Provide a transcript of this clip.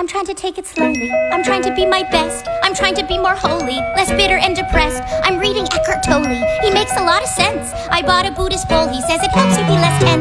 I'm trying to take it slowly. I'm trying to be my best. I'm trying to be more holy, less bitter and depressed. I'm reading Eckhart Tolle. He makes a lot of sense. I bought a Buddhist bowl. He says it helps you be less tense.